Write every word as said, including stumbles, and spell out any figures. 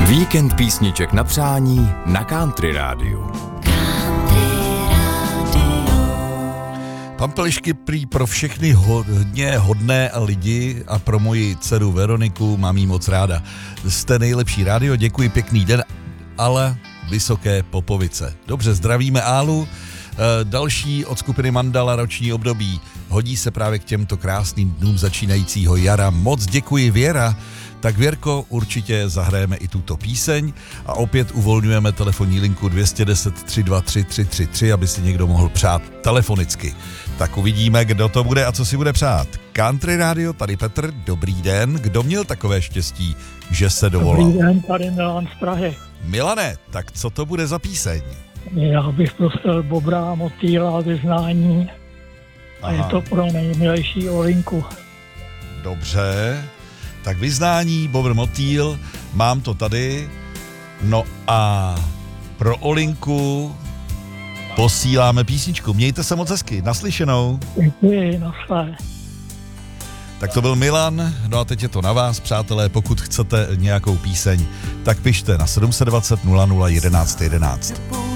Víkend písniček na přání na Country Rádiu. Pampelišky prý pro všechny hodně hodné lidi a pro moji dceru Veroniku, mám jí moc ráda. Jste nejlepší rádio, děkuji, pěkný den, ale Vysoké Popovice. Dobře, zdravíme Álu. Další od skupiny Mandala roční období hodí se právě k těmto krásným dnům začínajícího jara. Moc děkuji, Věra. Tak Věrko, určitě zahrajeme i tuto píseň a opět uvolňujeme telefonní linku dvě jedna deset, tři dva tři, tři tři tři, aby si někdo mohl přát telefonicky. Tak uvidíme, kdo to bude a co si bude přát. Country Radio, tady Petr, dobrý den. Kdo měl takové štěstí, že se dovolal? Dobrý den, tady Milan z Prahy. Milane, tak co to bude za píseň? Já bych prosil Bobra Motýla Vyznání. A je to pro nejmilejší Olinku. Dobře, tak Vyznání, Bobr Motýl, mám to tady. No a pro Olinku posíláme písničku. Mějte se moc hezky, naslyšenou. Děkuji, naschle. Tak to byl Milan, no a teď je to na vás, přátelé, pokud chcete nějakou píseň, tak pište na sedm set dvacet nula nula jedenáct jedenáct.